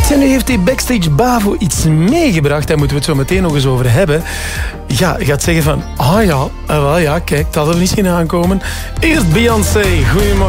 Ja, nu heeft die Backstage Bavo iets meegebracht. Daar moeten we het zo meteen nog eens over hebben. Ja, je gaat zeggen van... Ah ja, wel ja, kijk, dat hadden we niet zien aankomen. Eerst Beyoncé. Goedemorgen.